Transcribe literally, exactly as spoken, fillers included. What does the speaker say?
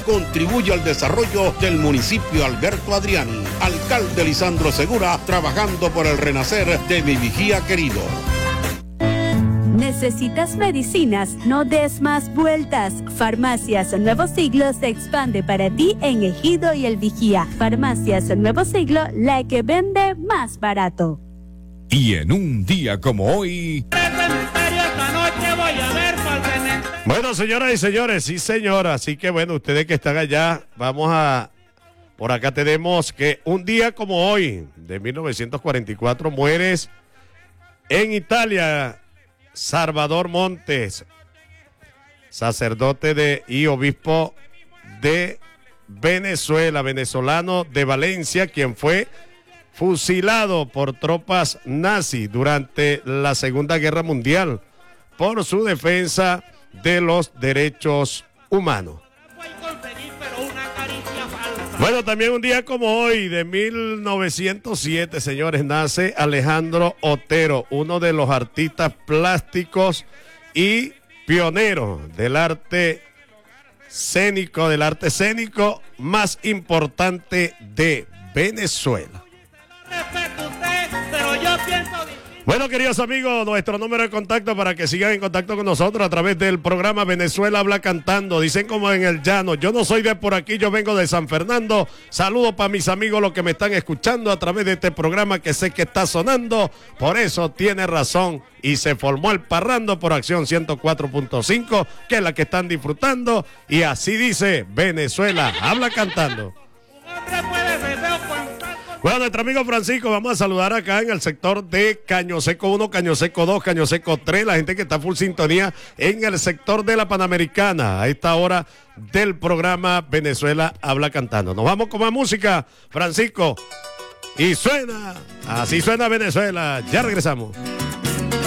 contribuye al desarrollo del municipio Alberto Adriani. Alcalde Lisandro Segura, trabajando por el renacer de mi Vigía querido. ¿Necesitas medicinas? No des más vueltas. Farmacias Nuevo Siglo se expande para ti en Ejido y El Vigía. Farmacias Nuevo Siglo, la que vende más barato. Y en un día como hoy... Bueno, señoras y señores, sí señora, así que bueno, ustedes que están allá, vamos a... Por acá tenemos que un día como hoy, de mil novecientos cuarenta y cuatro, mueres en Italia... Salvador Montes, sacerdote de, y obispo de Venezuela, venezolano de Valencia, quien fue fusilado por tropas nazis durante la Segunda Guerra Mundial por su defensa de los derechos humanos. Bueno, también un día como hoy, de mil novecientos siete, señores, nace Alejandro Otero, uno de los artistas plásticos y pioneros del arte escénico, del arte escénico más importante de Venezuela. Pero yo pienso... Bueno, queridos amigos, nuestro número de contacto para que sigan en contacto con nosotros a través del programa Venezuela Habla Cantando. Dicen como en el llano, yo no soy de por aquí, yo vengo de San Fernando. Saludos para mis amigos, los que me están escuchando a través de este programa que sé que está sonando. Por eso tiene razón y se formó el parrando por Acción ciento cuatro punto cinco, que es la que están disfrutando. Y así dice Venezuela Habla Cantando. Bueno, nuestro amigo Francisco, vamos a saludar acá en el sector de Caño Seco uno, Caño Seco dos, Caño Seco tres, la gente que está full sintonía en el sector de la Panamericana a esta hora del programa Venezuela Habla Cantando. Nos vamos con más música, Francisco, y suena, así suena Venezuela, ya regresamos.